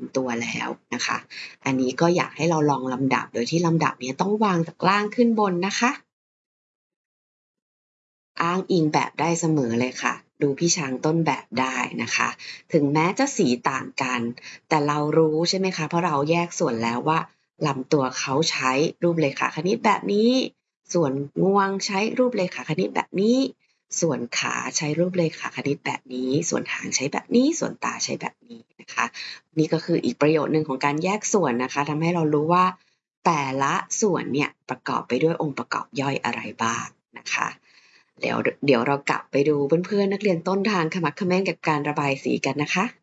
3ตัวแล้วนะคะอันนี้ก็อยากให้เราลองลำดับโดยที่ลำดับนี้ต้องวางจากล่างขึ้นบนนะคะอ้างอิงแบบได้เสมอเลยค่ะดูพี่ช้างต้นแบบได้นะคะถึงแม้จะสีต่างกันแต่เรารู้ใช่ไหมคะเพราะเราแยกส่วนแล้วว่าลำตัวเขาใช้รูปเรขาคณิตแบบนี้ส่วนงวงใช้รูปเรขาคณิตแบบนี้ส่วนขาใช้รูปเรขาคณิตแบบนี้ส่วนหางใช้แบบนี้ส่วนตาใช้แบบนี้นะคะนี่ก็คืออีกประโยชน์หนึ่งของการแยกส่วนนะคะทำให้เรารู้ว่าแต่ละส่วนเนี่ยประกอบไปด้วยองค์ประกอบย่อยอะไรบ้างนะคะเดี๋ยวเรากลับไปดูเพื่อนๆนักเรียนต้นทางขมักเขม้นกับการระบายสีกันนะคะ